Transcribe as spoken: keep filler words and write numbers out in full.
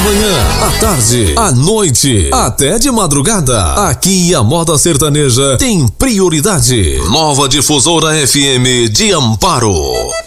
manhã, à tarde, à noite, até de madrugada. Aqui a moda sertaneja tem prioridade. Nova Difusora F M de Amparo.